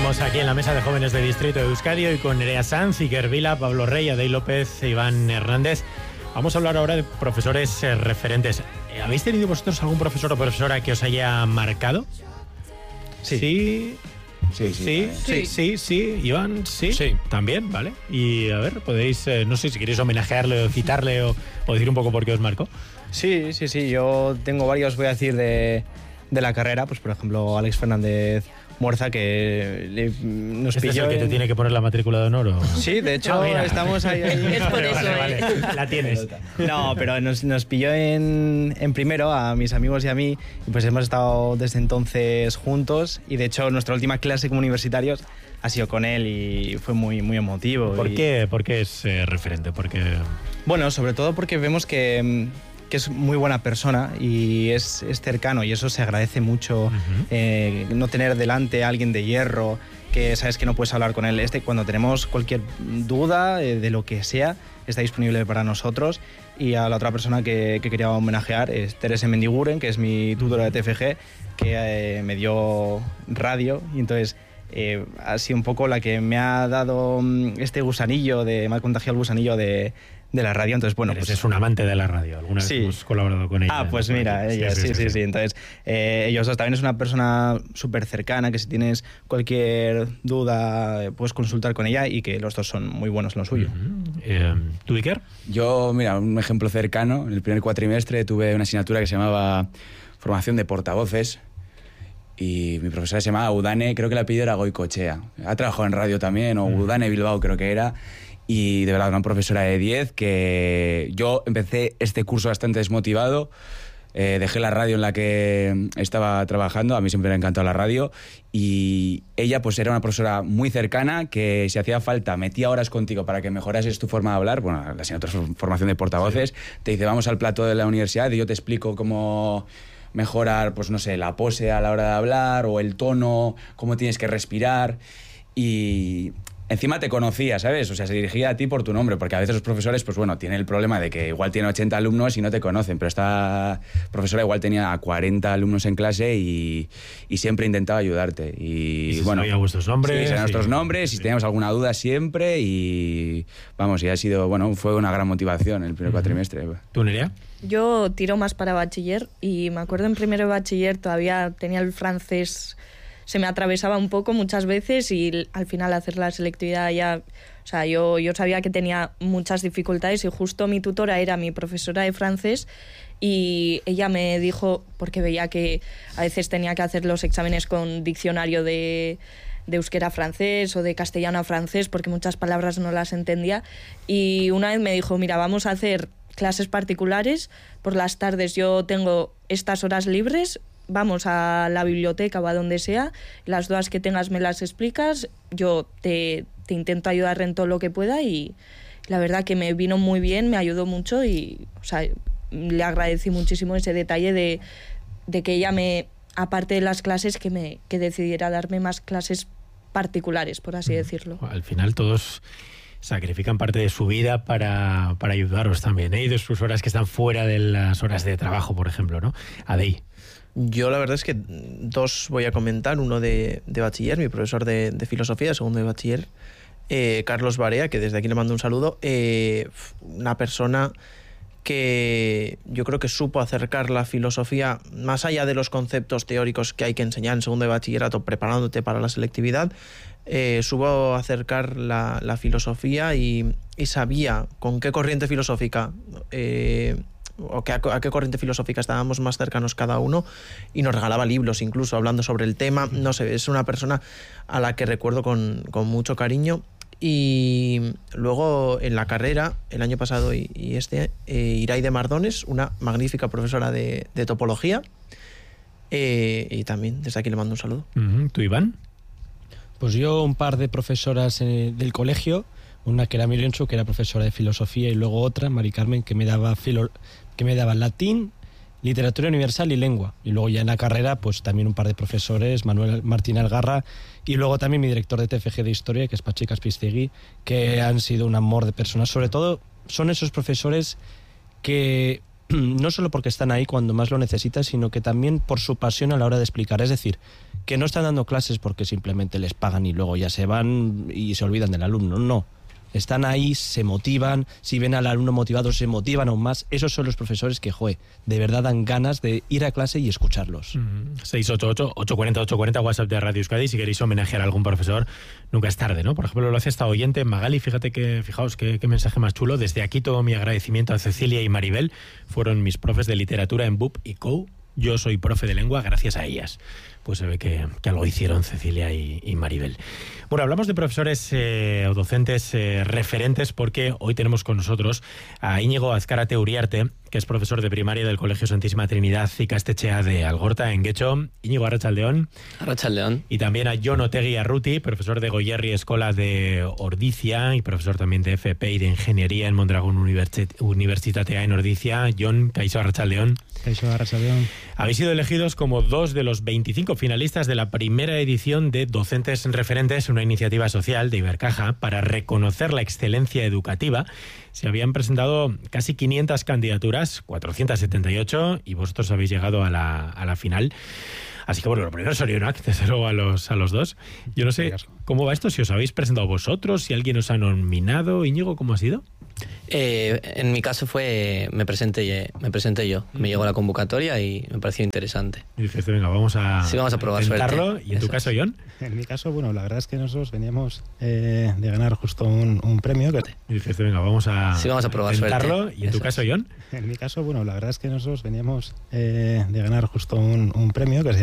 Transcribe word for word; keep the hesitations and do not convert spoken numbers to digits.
Seguimos aquí en la mesa de jóvenes de Distrito de Euskadi y con Nerea Sanz, Iker Vila, Pablo Rey, Adey López e Iván Hernández. Vamos a hablar ahora de profesores eh, referentes. ¿Habéis tenido vosotros algún profesor o profesora que os haya marcado? Sí. Sí. Sí, sí, sí, sí, sí, sí, Iván, sí, sí, también, vale. Y a ver, podéis, eh, no sé si queréis homenajearle o citarle o, o decir un poco por qué os marcó. Sí, sí, sí, yo tengo varios, voy a decir, de, de la carrera, pues por ejemplo Alex Fernández Muerza, que le, nos ¿Este pilló es el que en... te tiene que poner la matrícula de honor? ¿O? Sí, de hecho, Ah, estamos ahí. ahí. Es por eso, vale, ¿eh? vale, la tienes. No, pero nos, nos pilló en, en primero a mis amigos y a mí, y pues hemos estado desde entonces juntos, y de hecho nuestra última clase como universitarios ha sido con él y fue muy, muy emotivo. ¿Por y... qué? ¿Por qué es eh, referente? Porque... Bueno, sobre todo porque vemos que... que es muy buena persona y es, es cercano, y eso se agradece mucho. Uh-huh. eh, no tener delante a alguien de hierro que sabes que no puedes hablar con él. Este, cuando tenemos cualquier duda eh, de lo que sea, está disponible para nosotros. Y a la otra persona que, que quería homenajear es Teresa Mendiguren, que es mi tutora de T F G, que eh, me dio radio, y entonces eh, ha sido un poco la que me ha dado este gusanillo, de, me ha contagiado el gusanillo de de la radio. Entonces, bueno, pues es un amante de la radio. Alguna sí. vez hemos colaborado con ella. Ah, pues ¿no? mira, ella, sí, sí, sí. sí. sí. Entonces, eh, ellos dos, también es una persona súper cercana, que si tienes cualquier duda eh, puedes consultar con ella, y que los dos son muy buenos en lo suyo. Uh-huh. eh, ¿Tú, Iker? Yo, mira, un ejemplo cercano. En el primer cuatrimestre tuve una asignatura que se llamaba Formación de Portavoces, y mi profesora se llamaba Udane, creo que el apellido era Goicochea. Ha trabajado en radio también, o uh-huh. Udane Bilbao creo que era. Y de verdad, una profesora de diez, que yo empecé este curso bastante desmotivado. Eh, dejé la radio en la que estaba trabajando, a mí siempre me ha encantado la radio, y ella pues era una profesora muy cercana, que si hacía falta metía horas contigo para que mejorases tu forma de hablar. Bueno, la asignatura es formación de portavoces, sí. Te dice, vamos al plató de la universidad y yo te explico cómo mejorar, pues no sé, la pose a la hora de hablar, o el tono, cómo tienes que respirar. Y encima te conocía, ¿sabes? O sea, se dirigía a ti por tu nombre, porque a veces los profesores, pues bueno, tienen el problema de que igual tienen ochenta alumnos y no te conocen, pero esta profesora igual tenía cuarenta alumnos en clase y, y siempre intentaba ayudarte. Y, y se bueno, sabía vuestros nombres. Sí, sabía nuestros y... nombres, y si teníamos alguna duda siempre, y vamos, y ha sido, bueno, fue una gran motivación el primer uh-huh. cuatrimestre. ¿Tú, Nerea? Yo tiro más para bachiller, y me acuerdo en primero de bachiller todavía tenía el francés, se me atravesaba un poco muchas veces, y al final hacer la selectividad ya, o sea, yo, yo sabía que tenía muchas dificultades, y justo mi tutora era mi profesora de francés, y ella me dijo, porque veía que a veces tenía que hacer los exámenes con diccionario de, de euskera a francés o de castellano a francés, porque muchas palabras no las entendía, y una vez me dijo, mira, vamos a hacer clases particulares, por las tardes yo tengo estas horas libres, vamos a la biblioteca o a donde sea, las dudas que tengas me las explicas, yo te, te intento ayudar en todo lo que pueda, y la verdad que me vino muy bien, me ayudó mucho, y o sea, le agradecí muchísimo ese detalle de, de que ella me, aparte de las clases, que, me, que decidiera darme más clases particulares, por así decirlo. Al final todos sacrifican parte de su vida para, para ayudaros también, ¿eh? Y de sus horas que están fuera de las horas de trabajo, por ejemplo, ¿no? Adey. Yo la verdad es que dos voy a comentar. Uno de, de bachiller, mi profesor de, de filosofía, segundo de bachiller, eh, Carlos Barea, que desde aquí le mando un saludo. Eh, una persona que yo creo que supo acercar la filosofía más allá de los conceptos teóricos que hay que enseñar en segundo de bachillerato preparándote para la selectividad. Eh, supo acercar la, la filosofía y, y sabía con qué corriente filosófica eh, o que a, a qué corriente filosófica estábamos más cercanos cada uno, y nos regalaba libros incluso hablando sobre el tema. No sé, es una persona a la que recuerdo con, con mucho cariño. Y luego en la carrera, el año pasado y, y este, eh, Iraide Mardones, una magnífica profesora de, de topología, eh, y también desde aquí le mando un saludo. Uh-huh. ¿Tú, Iván? Pues yo un par de profesoras eh, del colegio, una que era Milenchu, que era profesora de filosofía, y luego otra, Mari Carmen, que me daba filo, que me daba latín, literatura universal y lengua. Y luego ya en la carrera, pues también un par de profesores, Manuel Martín Algarra, y luego también mi director de T F G de Historia, que es Patxi Caspiztegui, que han sido un amor de personas. Sobre todo son esos profesores que no solo porque están ahí cuando más lo necesitas, sino que también por su pasión a la hora de explicar. Es decir, que no están dando clases porque simplemente les pagan y luego ya se van y se olvidan del alumno. No. Están ahí, se motivan, si ven al alumno motivado se motivan aún más. Esos son los profesores que, joe, de verdad dan ganas de ir a clase y escucharlos. Mm, seis ocho ocho, ocho cuatro cero, ocho cuatro cero, WhatsApp de Radio Euskadi. Si queréis homenajear a algún profesor, nunca es tarde, ¿no? Por ejemplo, lo hace esta oyente, Magali, fíjate que, fijaos qué, qué mensaje más chulo. Desde aquí todo mi agradecimiento a Cecilia y Maribel, fueron mis profes de literatura en B U P y C O U. Yo soy profe de lengua gracias a ellas. Pues se ve que, que algo hicieron Cecilia y, y Maribel. Bueno, hablamos de profesores eh, o docentes eh, referentes porque hoy tenemos con nosotros a Íñigo Azcárate Uriarte, que es profesor de primaria del Colegio Santísima Trinidad Ikastetxea de Algorta, en Getxo. Íñigo, arratsaldeon. Arratsaldeon. Y también a Jon Otegi Arruti, profesor de Goierri Escola de Ordizia y profesor también de F P y de Ingeniería en Mondragón Universitatea en Ordizia. Jon, kaixo, arratsaldeon. Kaixo, arratsaldeon. Habéis sido elegidos como dos de los veinticinco finalistas de la primera edición de Docentes Referentes, una iniciativa social de Ibercaja para reconocer la excelencia educativa. Se habían presentado casi quinientas candidaturas, cuatrocientas setenta y ocho, y vosotros habéis llegado a la, a la final. Así que bueno, lo primero, sorionak, desde luego a los, a los dos. Yo no sé cómo va esto, si os habéis presentado vosotros, si alguien os ha nominado. Íñigo, ¿cómo ha sido? Eh, en mi caso fue, me presenté, me presenté yo, me llegó la convocatoria y me pareció interesante. Y dijiste, venga, vamos a, sí, vamos a probar intentarlo. Suerte. ¿Y en Eso tu caso, Jon? En mi caso, bueno, la verdad es que nosotros veníamos eh, de ganar justo un, un premio. Que... Y dijiste, venga, vamos a, sí, vamos a probar intentarlo. Suerte. ¿Y en Eso tu caso, Jon? En mi caso, bueno, la verdad es que nosotros veníamos eh, de ganar justo un, un premio que se